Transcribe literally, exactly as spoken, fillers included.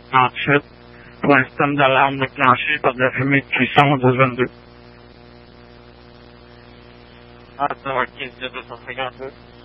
Ensuite, pour un système d'alarme déclenché par de la fumée de cuisson de vingt-deux. Ah, ça va, ok, deux cent cinquante-deux.